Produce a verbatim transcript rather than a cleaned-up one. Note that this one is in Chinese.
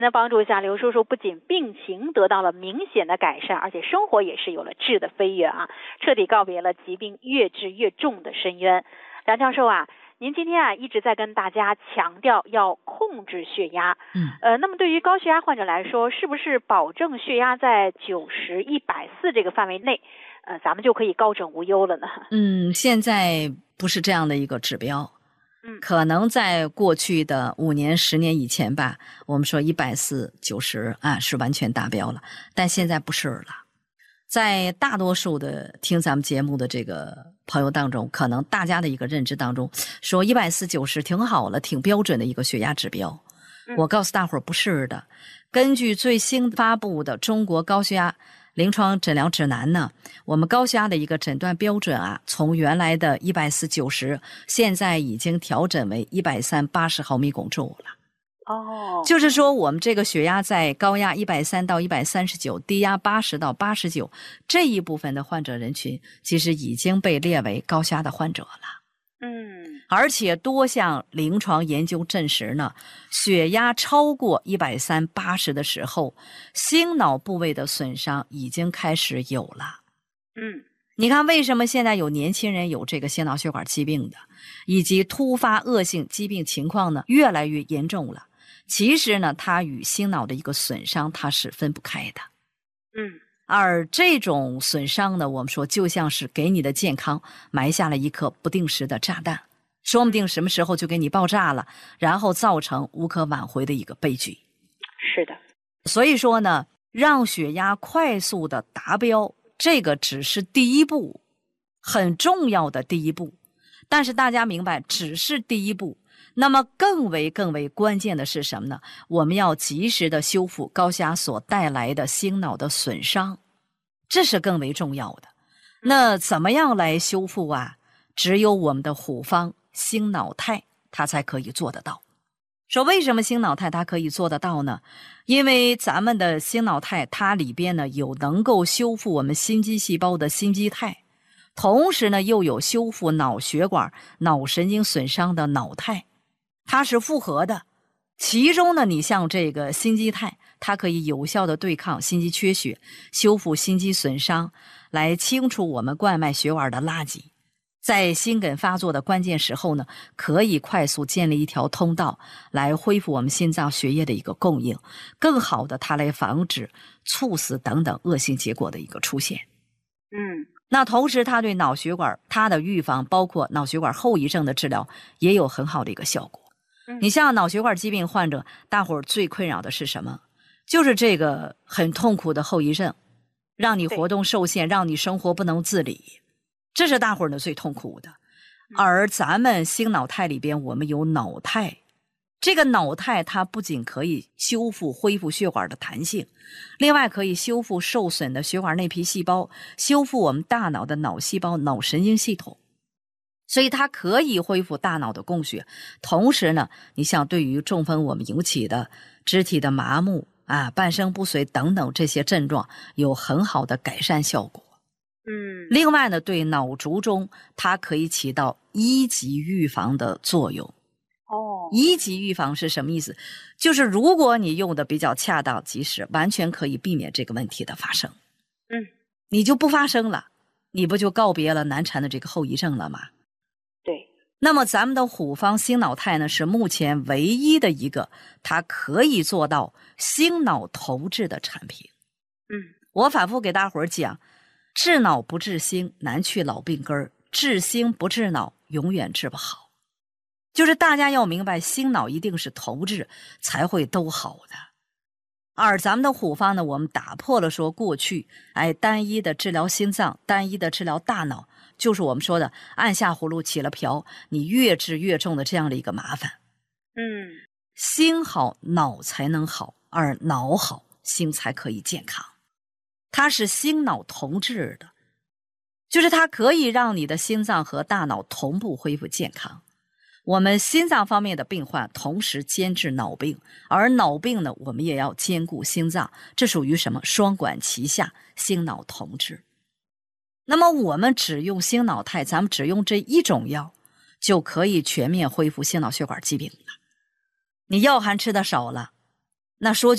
那帮助下，刘叔叔不仅病情得到了明显的改善，而且生活也是有了质的飞跃啊，彻底告别了疾病越治越重的深渊。梁教授啊，您今天啊一直在跟大家强调要控制血压， 嗯， 呃，那么对于高血压患者来说，是不是保证血压在九十、一百四这个范围内，呃，咱们就可以高枕无忧了呢？ 嗯，现在不是这样的一个指标。 嗯， 可能在过去的五年、十年以前吧，我们说一百四、九十啊是完全达标了，但现在不是了。在大多数的听咱们节目的这个朋友当中，可能大家的一个认知当中，说一百四、九十挺好了，挺标准的一个血压指标。我告诉大伙儿不是的，根据最新发布的中国高血压临床诊疗指南呢，我们高血压的一个诊断标准啊，从原来的一百四、九十，现在已经调整为一百三、八十毫米汞柱了。 哦， 就是说我们这个血压在高压一百三到一百三十九，低压八十到八十九这一部分的患者人群，其实已经被列为高血压的患者了。 嗯， 而且多项临床研究证实呢，血压超过一百三、八十的时候，心脑部位的损伤已经开始有了。 嗯， 你看为什么现在有年轻人有这个心脑血管疾病的，以及突发恶性疾病情况呢越来越严重了？其实呢，它与心脑的一个损伤它是分不开的。 嗯， 而这种损伤呢，我们说就像是给你的健康埋下了一颗不定时的炸弹，说不定什么时候就给你爆炸了，然后造成无可挽回的一个悲剧。 是的。 所以说呢，让血压快速的达标，这个只是第一步，很重要的第一步。但是大家明白，只是第一步。那么更为更为关键的是什么呢？我们要及时的修复高血压所带来的心脑的损伤，这是更为重要的。那怎么样来修复啊？只有我们的虎方心脑肽它才可以做得到。说为什么心脑肽它可以做得到呢？因为咱们的心脑肽它里边呢有能够修复我们心肌细胞的心肌肽，同时呢又有修复脑血管脑神经损伤的脑肽，它是复合的。其中呢，你像这个心肌肽，它可以有效的对抗心肌缺血，修复心肌损伤，来清除我们冠脉血管的垃圾。在心梗发作的关键时候呢，可以快速建立一条通道，来恢复我们心脏血液的一个供应，更好的它来防止猝死等等恶性结果的一个出现。 嗯， 那同时它对脑血管它的预防，包括脑血管后遗症的治疗也有很好的一个效果。你像脑血管疾病患者，大伙儿最困扰的是什么？就是这个很痛苦的后遗症，让你活动受限，让你生活不能自理，这是大伙儿呢最痛苦的。而咱们心脑肽里边，我们有脑肽，这个脑肽它不仅可以修复恢复血管的弹性，另外可以修复受损的血管内皮细胞，修复我们大脑的脑细胞、脑神经系统。所以它可以恢复大脑的供血，同时呢，你像对于中风我们引起的肢体的麻木啊、半身不遂等等这些症状有很好的改善效果。 嗯， 另外呢，对脑卒中它可以起到一级预防的作用。 哦， 一级预防是什么意思？就是如果你用的比较恰当及时，完全可以避免这个问题的发生。 嗯， 你就不发生了，你不就告别了难缠的这个后遗症了吗？ 对。 那么咱们的虎方心脑肽呢，是目前唯一的一个它可以做到心脑投治的产品。 嗯， 我反复给大伙儿讲，治脑不治心，难去老病根儿；治心不治脑，永远治不好。就是大家要明白，心脑一定是投治才会都好的。而咱们的虎方呢，我们打破了说过去哎单一的治疗心脏，单一的治疗大脑，就是我们说的按下葫芦起了瓢，你越治越重的这样的一个麻烦。 嗯， 心好脑才能好，而脑好心才可以健康。它是心脑同治的，就是它可以让你的心脏和大脑同步恢复健康。我们心脏方面的病患同时兼治脑病，而脑病呢，我们也要兼顾心脏，这属于什么？双管齐下，心脑同治。那么我们只用心脑肽，咱们只用这一种药，就可以全面恢复心脑血管疾病了。你药还吃的少了，那说句